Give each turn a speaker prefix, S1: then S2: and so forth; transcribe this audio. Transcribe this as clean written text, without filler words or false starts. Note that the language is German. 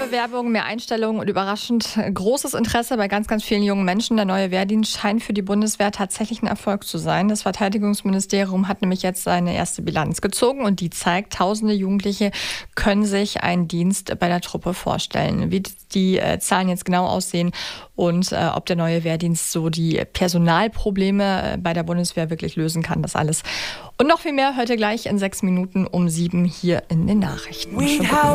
S1: Bewerbungen, mehr Einstellungen und überraschend großes Interesse bei ganz, ganz vielen jungen Menschen. Der neue Wehrdienst scheint für die Bundeswehr tatsächlich ein Erfolg zu sein. Das Verteidigungsministerium hat nämlich jetzt seine erste Bilanz gezogen und die zeigt, tausende Jugendliche können sich einen Dienst bei der Truppe vorstellen. Wie die Zahlen jetzt genau aussehen und ob der neue Wehrdienst so die Personalprobleme bei der Bundeswehr wirklich lösen kann, das alles. Und noch viel mehr hört ihr gleich in 6 Minuten um 7 hier in den Nachrichten.